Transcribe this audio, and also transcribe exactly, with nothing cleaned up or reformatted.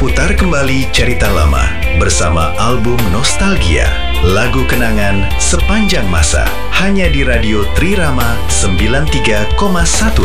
Putar kembali cerita lama bersama album Nostalgia, lagu kenangan sepanjang masa, hanya di Radio Trirama sembilan puluh tiga koma satu